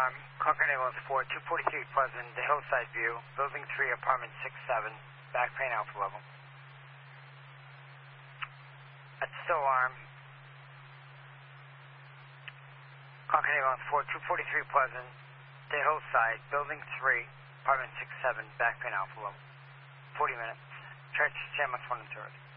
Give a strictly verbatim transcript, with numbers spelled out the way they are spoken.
Arm, Concord Ambulance four, two forty-three Pleasant, the Hillside View, Building three, Apartment six seven, back pain alpha level. That's Still Arm, Concord Ambulance four, two forty-three Pleasant, the Hillside, Building three, Apartment six seven, back pain alpha level. forty minutes. Church, San Max one and two.